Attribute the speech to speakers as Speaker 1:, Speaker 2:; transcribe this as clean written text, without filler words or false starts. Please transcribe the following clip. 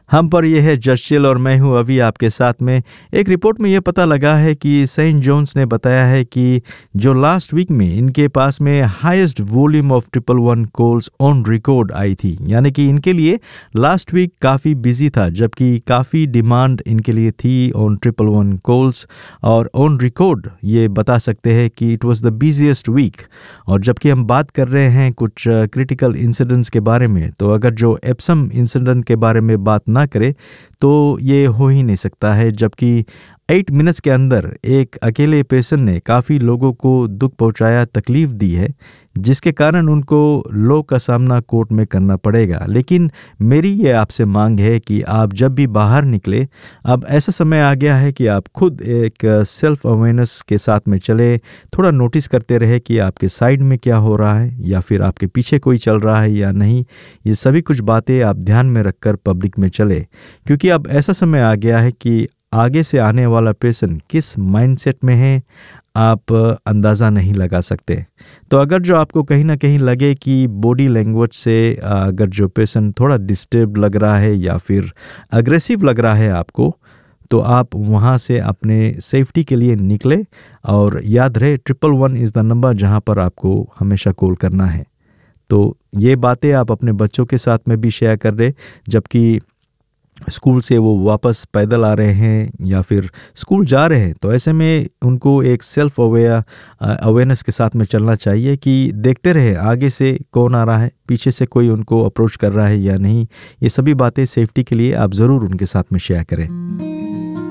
Speaker 1: हम पर यह है जशिल और मैं हूं अभी आपके साथ में। एक रिपोर्ट में यह पता लगा है कि सेंट जॉन्स ने बताया है कि जो लास्ट वीक में इनके पास में highest volume of 111 calls on record I थी, यानी कि इनके लिए लास्ट वीक काफ़ी बिजी था, जबकि काफ़ी डिमांड इनके लिए थी ऑन 111 कॉल्स। और ऑन रिकॉर्ड ये बता सकते हैं कि it was the busiest week. और जबकि हम बात कर रहे हैं कुछ क्रिटिकल इंसिडेंट्स के बारे में, तो अगर जो एप्सम इंसिडेंट के बारे में बात ना करे तो ये हो ही नहीं सकता है। जबकि 8 मिनट्स के अंदर एक अकेले पेशेंट ने काफ़ी लोगों को दुख पहुंचाया, तकलीफ दी है, जिसके कारण उनको लॉ का सामना कोर्ट में करना पड़ेगा। लेकिन मेरी ये आपसे मांग है कि आप जब भी बाहर निकले, अब ऐसा समय आ गया है कि आप खुद एक सेल्फ अवेयरनेस के साथ में चले, थोड़ा नोटिस करते रहे कि आपके साइड में क्या हो रहा है या फिर आपके पीछे कोई चल रहा है या नहीं। ये सभी कुछ बातें आप ध्यान में रखकर पब्लिक में चले, क्योंकि अब ऐसा समय आ गया है कि आगे से आने वाला पेशेंट किस माइंडसेट में है आप अंदाज़ा नहीं लगा सकते। तो अगर जो आपको कहीं ना कहीं लगे कि बॉडी लैंग्वेज से अगर जो पेशेंट थोड़ा डिस्टर्ब लग रहा है या फिर अग्रेसिव लग रहा है आपको, तो आप वहाँ से अपने सेफ्टी के लिए निकले। और याद रहे 111 इज़ द नंबर जहाँ पर आपको हमेशा कॉल करना है। तो ये बातें आप अपने बच्चों के साथ में भी शेयर कर रहे, जबकि स्कूल से वो वापस पैदल आ रहे हैं या फिर स्कूल जा रहे हैं, तो ऐसे में उनको एक सेल्फ अवेयरनेस के साथ में चलना चाहिए कि देखते रहे आगे से कौन आ रहा है, पीछे से कोई उनको अप्रोच कर रहा है या नहीं। ये सभी बातें सेफ्टी के लिए आप ज़रूर उनके साथ में शेयर करें।